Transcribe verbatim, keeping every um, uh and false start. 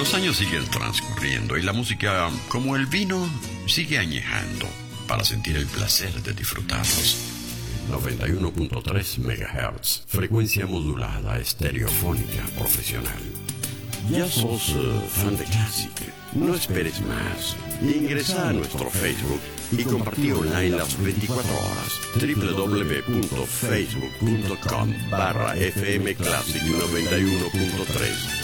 Los años siguen transcurriendo y la música, como el vino, sigue añejando para sentir el placer de disfrutarlos. noventa y uno punto tres megahertz, frecuencia modulada estereofónica profesional. ¿Ya sos uh, fan de Classic? No esperes más. Ingresa a nuestro Facebook y compartí online las veinticuatro horas. doble u doble u doble u punto facebook punto com barra fm classic noventa y uno punto tres.